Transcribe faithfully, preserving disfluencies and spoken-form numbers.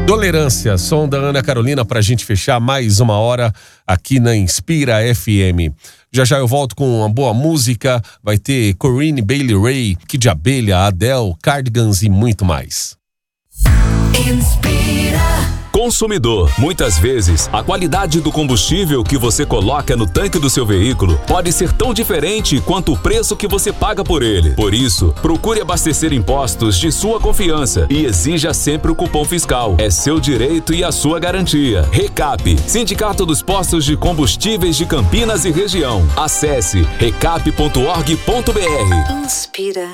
Tolerância, som da Ana Carolina pra gente fechar mais uma hora aqui na Inspira F M. Já já eu volto com uma boa música, vai ter Corinne Bailey Rae, Kid de Abelha, Adele, Cardigans e muito mais. Inspira. Consumidor, muitas vezes a qualidade do combustível que você coloca no tanque do seu veículo pode ser tão diferente quanto o preço que você paga por ele. Por isso, procure abastecer em postos de sua confiança e exija sempre o cupom fiscal. É seu direito e a sua garantia. Recap, Sindicato dos Postos de Combustíveis de Campinas e Região. Acesse recap ponto org ponto br. Inspira.